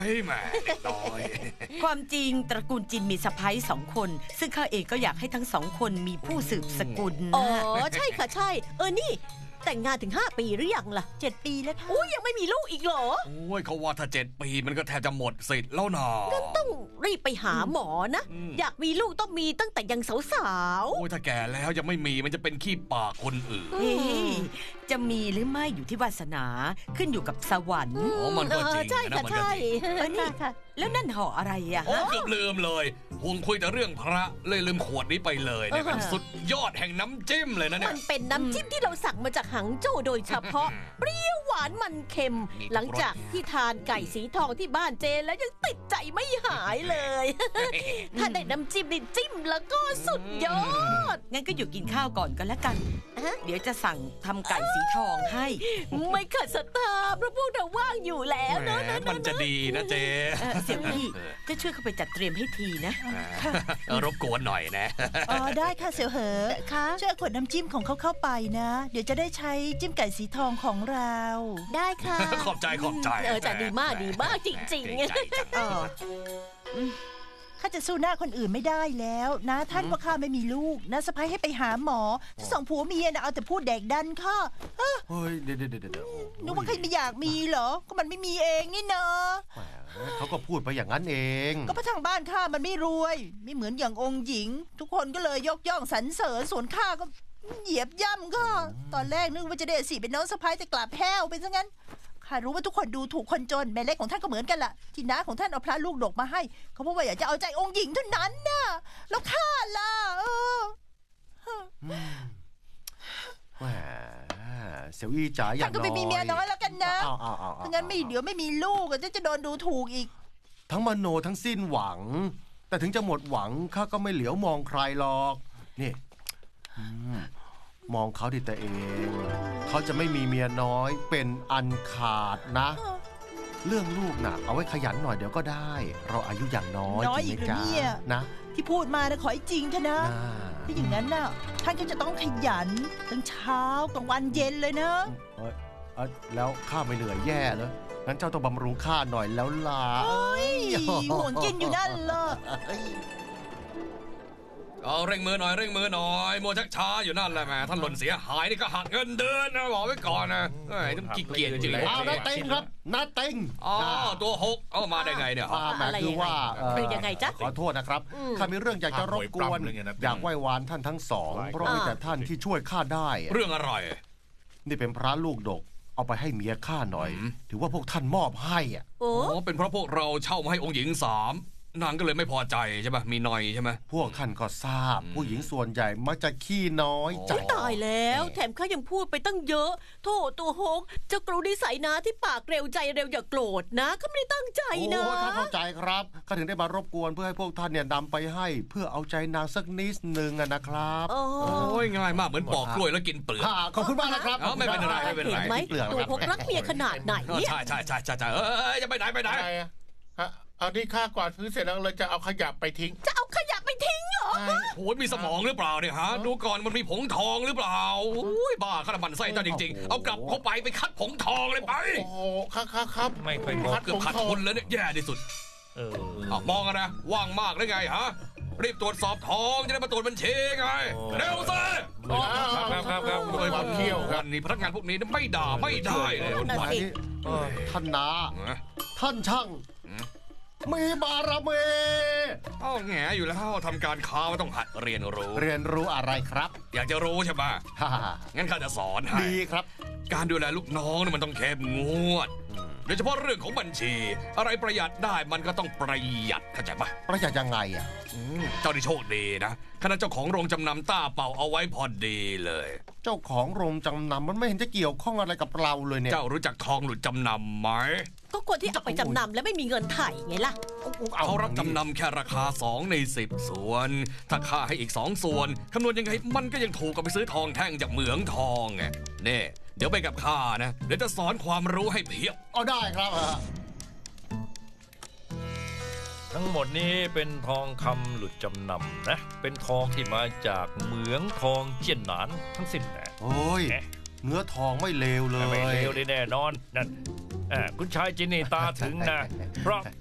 เฮ้ยแม่เด็กน้อยความจริงตระกูลจินมีสะใภ้2 คนซึ่งข้าเองก็อยากให้ทั้ง2 คนมีผู้สืบสกุลอ๋อใช่ค่ะใช่นี่แต่งงานถึง5 ปีหรือยังล่ะ 7 ปีแล้วค่ะอุ้ยยังไม่มีลูกอีกเหรอโอ้ยเขาว่าถ้า7 ปีมันก็แทบจะหมดสิทธิ์แล้วนะงั้นต้องรีบไปหาหมอนะอยากมีลูกต้องมีตั้งแต่ยังสาวๆโอ้ยถ้าแก่แล้วยังไม่มีมันจะเป็นขี้ปากคนอื่นจะมีหรือไม่อยู่ที่วาสนาขึ้นอยู่กับสวรรค์มันก็จริงใช่ค่ะใช่นี่แล้วนั่นห่ออะไรอะโอ้เกือบลืมเลยห่วงคุยแต่เรื่องพระเลยลืมขวดนี้ไปเลยเนี่ยมันสุดยอดแห่งน้ำจิ้มเลยนะเนี่ยมันเป็นน้ำจิ้มที่เราสั่งมาจากหังโจวโดยเฉพาะเปรี้ยวหวานมันเค็มหลังจากที่ทานไก่สีทองที่บ้านเจแล้วยังติดใจไม่หายเลยถ้าได้น้ำจิ้มนี่จิ้มแล้วก็สุดยอดงั้นก็อยู่กินข้าวก่อนก็แล้วกันเดี๋ยวจะสั่งทำไก่สีทองให้ไม่ขัดศรัทธาเพราะพวกเราว่างอยู่แล้วนะมันจะดีนะเจเสี่ยวพี่จะช่วยเข้าไปจัดเตรียมให้ทีนะรบกวนหน่อยนะได้ค่ะเสี่ยวเหอค่ะช่วยขวดน้ำจิ้มของเขาเข้าไปนะเดี๋ยวจะได้ใช้จิ้มไก่สีทองของเราได้ค่ะขอบใจจะดีมากจริงๆข้าจะสู้หน้าคนอื่นไม่ได้แล้วนะท่านว่าข้าไม่มีลูกนะสะใภ้ให้ไปหาหมอ2 ผัวเมียนะเอาแต่พูดแดกดันข้าเฮ้ยเดี๋ยวนึกว่าใครไม่อยากมีเหรอก็มันไม่มีเองนี่เนาะเขาก็พูดไปอย่างนั้นเองก็เพราะทางบ้านข้ามันไม่รวยไม่เหมือนอย่างองค์หญิงทุกคนก็เลยยกย่องสรรเสริญส่วนข้าก็เหยียบย่ำข้าตอนแรกนึกว่าจะได้สิเป็นน้องสะใภ้แต่กลับแพ้วเป็นซะงั้นข้ารู้ว่าทุกคนดูถูกคนจนแม่เล็กของท่านก็เหมือนกันล่ะที่น้าของท่านเอาพระลูกดกมาให้เขาบอกว่าอยากจะเอาใจองค์หญิงเท่านั้นน่ะแล้วข้าล่ะแหมเสี่ยวอี้จ๋าอย่างน้อยท่านก็ไปมีเมียน้อยแล้วกันนะถ้างั้นไม่เดี๋ยวไม่มีลูกจะโดนดูถูกอีกทั้งมโนทั้งสิ้นหวังแต่ถึงจะหมดหวังข้าก็ไม่เหลียวมองใครหรอกนี่มองเขาดิตัวเองเขาจะไม่มีเมียน้อยเป็นอันขาดนะเรื่องลูกน่ะเอาไว้ขยันหน่อยเดี๋ยวก็ได้เราอายุอย่างน้อยจริงไหมจ๊ะนะที่พูดมานะขอให้จริงเถอะนะถ้าอย่างนั้นน่ะท่านก็จะต้องขยันตั้งเช้ากลางวันเย็นเลยนะแล้วข้าไม่เหนื่อยแย่เลยงั้นเจ้าต้องบำรุงข้าหน่อยแล้วล่ะห่วงกินอยู่นั่นเลยเอาเร่งมือหน่อยโมชักช้าอยู่นั่นแหละแม่ท่านหล่นเสียหายนี่ก็หักเงินเดือนนะบอกไว้ก่อนนะต้องขี้เกียจจริงๆเอาน้าเต็งครับน้าเต็งตัว6เอามาได้ไงเนี่ยอะไรคือว่าเป็นยังไงจ๊ะขอโทษนะครับข้ามีเรื่องอยากจะรบกวนอยากไหว้วานท่านทั้งสองเพราะมีแต่ท่านที่ช่วยข้าได้เรื่องอะไรนี่เป็นพระลูกดกเอาไปให้เมียข้าหน่อยถือว่าพวกท่านมอบให้โอ้เป็นเพราะพวกเราเช่ามาให้องค์หญิง3นางก็เลยไม่พอใจใช่ไหมมีนอยใช่ไหมพวกท่านก็ทราบผู้หญิงส่วนใหญ่มักจะขี้น้อยใจตายแล้วแถมข้ายังพูดไปตั้งเยอะโธ่ตัวโฮกเจ้ากรูนิสัยนะที่ปากเร็วใจเร็วอย่าโกรธนะข้าไม่ได้ตั้งใจนะข้าเข้าใจครับข้าถึงได้มารบกวนเพื่อให้พวกท่านเนี่ยนำไปให้เพื่อเอาใจนางสักนิดนึงนะครับโอ้ยง่ายมากเหมือนปอกกล้วยแล้วกินเปลือกขอบคุณมากนะครับไม่เป็นไรเห็นไหมตัวโฮกรักเมียขนาดไหนเนี่ยใช่จะไปไหนเอานี่ข้ากวาดพื้นเสร็จแล้วเลยจะเอาขยะไปทิ้งจะเอาขยะไปทิ้งเหรอโอ้ยมีสมองหรือเปล่าเนี่ยฮะดูก่อนมันมีผงทองหรือเปล่าอุ้ยบ้าข้ามันไส้เจ้าจริงๆเอากลับเข้าไปคัดผงทองเลยไปโอ้ครับไม่เคยมองเกือบขัดคนแล้วเนี่ยแย่ที่สุดมองกันนะว่างมากได้ไงฮะรีบตรวจสอบทองจะได้มาตรวจบัญชีไงเร็วสิครับโดยความเขี้ยวกันนี่พนักงานพวกนี้ไม่ด่าไม่ได้เลยท่านนาท่านช่างมีบารมีแง่อยู่แล้วทำการค้าต้องหัดเรียนรู้อะไรครับอยากจะรู้ใช่ปะงั้นข้าจะสอนให้ดีครับการดูแลลูกน้องมันต้องเข้มงวดโดยเฉพาะเรื่องของบัญชีอะไรประหยัดได้มันก็ต้องประหยัดเข้าใจปะประหยัดยังไงเจ้านี่โชคดีนะคณะเจ้าของโรงจำนำต้าเป่าเอาไว้พอดีเลยเจ้าของโรงจำนำมันไม่เห็นจะเกี่ยวข้องอะไรกับเราเลยเนี่ยเจ้ารู้จักทองหลุดจำนำไหมก็คนที่เอาไปจำนำแล้วไม่มีเงินไถ่ไงล่ะเขารับจำนำแค่ราคา2 ใน 10ส่วนถ้าค่าให้อีก2 ส่วนคำนวณยังไงมันก็ยังถูกกว่าไปซื้อทองแท่งจากเหมืองทองไงนี่เดี๋ยวไปกับข้านะเดี๋ยวจะสอนความรู้ให้เพียบได้ครับทั้งหมดนี้เป็นทองคำหลุดจำนำนะเป็นทองที่มาจากเหมืองทองเจียนหนานทั้งสิ้นนะโอ้ยเนื้อทองไม่เลวเลยไม่เลวได้แน่นอนนั่นคุณชายจินนี่ตาถึงนะ เพราะ